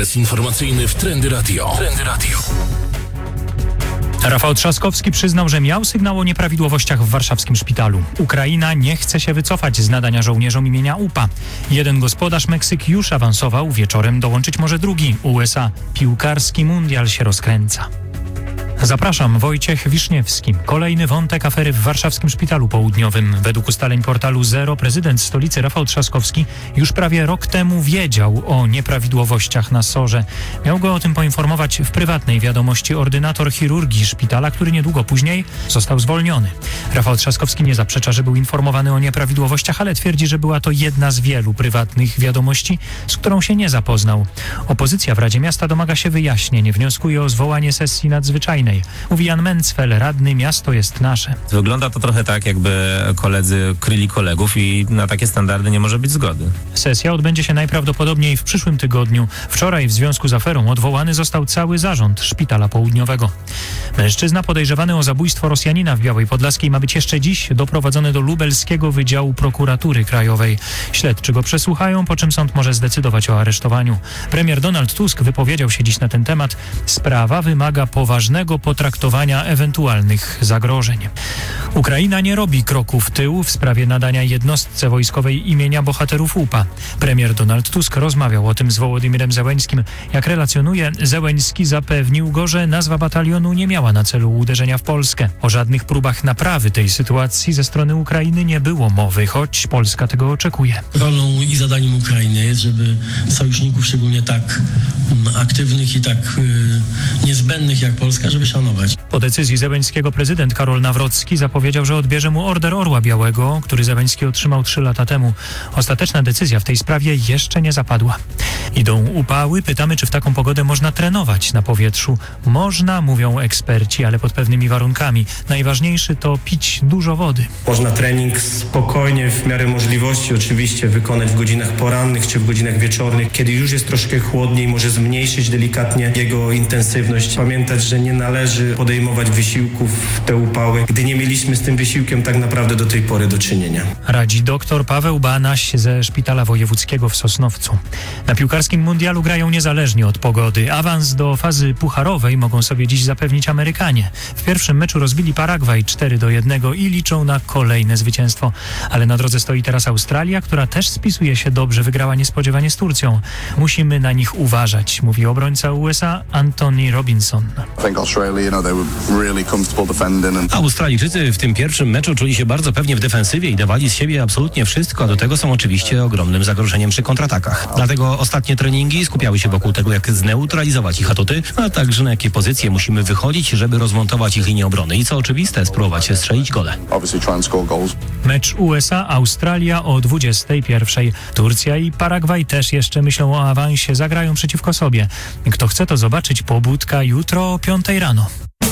Ekspres informacyjny w Trendy Radio. Rafał Trzaskowski przyznał, że miał sygnał o nieprawidłowościach w warszawskim szpitalu. Ukraina nie chce się wycofać z nadania żołnierzom imienia UPA. Jeden gospodarz, Meksyk, już awansował, wieczorem dołączyć może drugi, USA. Piłkarski mundial się rozkręca. Zapraszam, Wojciech Wiszniewski. Kolejny wątek afery w warszawskim szpitalu południowym. Według ustaleń portalu Zero prezydent stolicy Rafał Trzaskowski już prawie rok temu wiedział o nieprawidłowościach na SOR-ze. Miał go o tym poinformować w prywatnej wiadomości ordynator chirurgii szpitala, który niedługo później został zwolniony. Rafał Trzaskowski nie zaprzecza, że był informowany o nieprawidłowościach, ale twierdzi, że była to jedna z wielu prywatnych wiadomości, z którą się nie zapoznał. Opozycja w Radzie Miasta domaga się wyjaśnień, wnioskuje o zwołanie sesji nadzwyczajnej. Mówi Jan Mencfel, radny Miasto jest nasze. Wygląda to trochę tak, jakby koledzy kryli kolegów i na takie standardy nie może być zgody. Sesja odbędzie się najprawdopodobniej w przyszłym tygodniu. Wczoraj w związku z aferą odwołany został cały zarząd Szpitala Południowego. Mężczyzna podejrzewany o zabójstwo Rosjanina w Białej Podlaskiej ma być jeszcze dziś doprowadzony do lubelskiego Wydziału Prokuratury Krajowej. Śledczy go przesłuchają, po czym sąd może zdecydować o aresztowaniu. Premier Donald Tusk wypowiedział się dziś na ten temat. Sprawa wymaga poważnego potraktowania ewentualnych zagrożeń. Ukraina nie robi kroku w tył w sprawie nadania jednostce wojskowej imienia bohaterów UPA. Premier Donald Tusk rozmawiał o tym z Wołodymirem Zełeńskim. Jak relacjonuje, Zełeński zapewnił go, że nazwa batalionu nie miała na celu uderzenia w Polskę. O żadnych próbach naprawy tej sytuacji ze strony Ukrainy nie było mowy, choć Polska tego oczekuje. Rolą i zadaniem Ukrainy jest, żeby sojuszników, szczególnie tak aktywnych i tak niezbędnych jak Polska, żeby szanować. Po decyzji Zełeńskiego prezydent Karol Nawrocki zapowiedział, że odbierze mu Order Orła Białego, który Zełeński otrzymał 3 lata temu. Ostateczna decyzja w tej sprawie jeszcze nie zapadła. Idą upały, pytamy, czy w taką pogodę można trenować na powietrzu. Można, mówią eksperci, ale pod pewnymi warunkami. Najważniejszy to pić dużo wody. Można trening spokojnie, w miarę możliwości oczywiście wykonać w godzinach porannych czy w godzinach wieczornych. Kiedy już jest troszkę chłodniej, może zmniejszyć delikatnie jego intensywność. Pamiętać, że nie należy podejmować wysiłków w te upały, gdy nie mieliśmy z tym wysiłkiem tak naprawdę do tej pory do czynienia. Radzi dr Paweł Banaś ze Szpitala Wojewódzkiego w Sosnowcu. Na piłkarskim mundialu grają niezależnie od pogody. Awans do fazy pucharowej mogą sobie dziś zapewnić Amerykanie. W pierwszym meczu rozbili Paragwaj 4-1 i liczą na kolejne zwycięstwo. Ale na drodze stoi teraz Australia, która też spisuje się dobrze, wygrała niespodziewanie z Turcją. Musimy na nich uważać, mówi obrońca USA Anthony Robinson. Australijczycy w tym pierwszym meczu czuli się bardzo pewnie w defensywie i dawali z siebie absolutnie wszystko, a do tego są oczywiście ogromnym zagrożeniem przy kontratakach. Dlatego ostatnie treningi skupiały się wokół tego, jak zneutralizować ich atuty, a także na jakie pozycje musimy wychodzić, żeby rozmontować ich linię obrony i co oczywiste, spróbować strzelić gole. Mecz USA-Australia o 21:00. Turcja i Paragwaj też jeszcze myślą o awansie, zagrają przeciwko sobie. Kto chce to zobaczyć, pobudka jutro o 5:00 rano.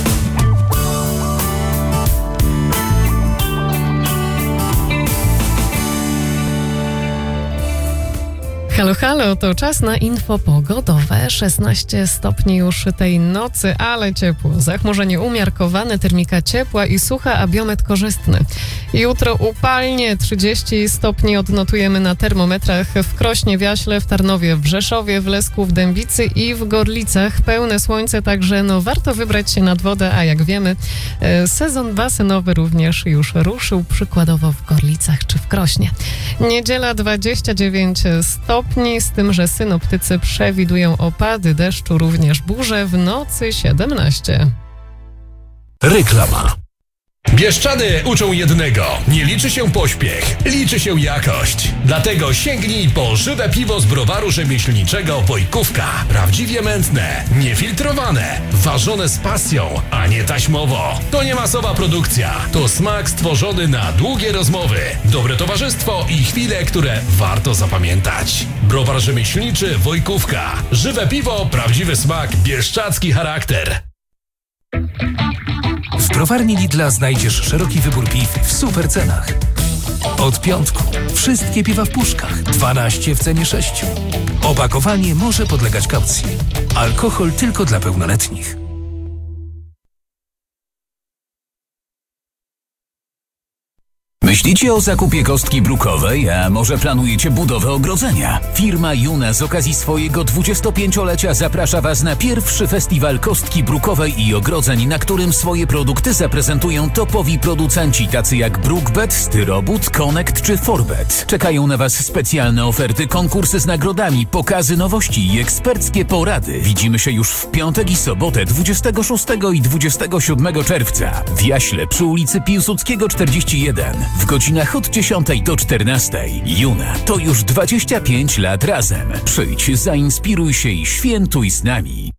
Halo, halo, to czas na info pogodowe. 16 stopni już tej nocy, ale ciepło. Zachmurzenie umiarkowane, termika ciepła i sucha, a biometr korzystny. Jutro upalnie, 30 stopni odnotujemy na termometrach w Krośnie, w Jaśle, w Tarnowie, w Rzeszowie, w Lesku, w Dębicy i w Gorlicach. Pełne słońce, także warto wybrać się nad wodę, a jak wiemy, sezon basenowy również już ruszył, przykładowo w Gorlicach czy w Krośnie. Niedziela 29 stopni. Z tym, że synoptycy przewidują opady deszczu, również burze, w nocy 17. Reklama. Bieszczady uczą jednego. Nie liczy się pośpiech, liczy się jakość. Dlatego sięgnij po żywe piwo z browaru rzemieślniczego Wojkówka. Prawdziwie mętne, niefiltrowane, ważone z pasją, a nie taśmowo. To nie masowa produkcja. To smak stworzony na długie rozmowy, dobre towarzystwo i chwile, które warto zapamiętać. Browar rzemieślniczy Wojkówka. Żywe piwo, prawdziwy smak, bieszczadzki charakter. W browarni Lidla znajdziesz szeroki wybór piw w super cenach. Od piątku wszystkie piwa w puszkach, 12 w cenie 6. Opakowanie może podlegać kaucji. Alkohol tylko dla pełnoletnich. Myślicie o zakupie kostki brukowej, a może planujecie budowę ogrodzenia? Firma Juna z okazji swojego 25-lecia zaprasza Was na pierwszy festiwal kostki brukowej i ogrodzeń, na którym swoje produkty zaprezentują topowi producenci tacy jak Brookbet, Styrobud, Connect czy Forbet. Czekają na Was specjalne oferty, konkursy z nagrodami, pokazy nowości i eksperckie porady. Widzimy się już w piątek i sobotę 26 i 27 czerwca w Jaśle przy ulicy Piłsudskiego 41 w godzinach od 10 do 14. Juna to już 25 lat razem. Przyjdź, zainspiruj się i świętuj z nami.